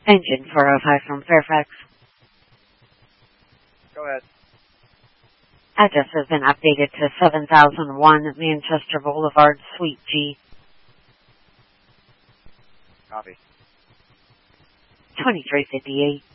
Engine 405 from Fairfax. Go ahead. Address has been updated to 7001 Manchester Boulevard, Suite G. Copy. 2358.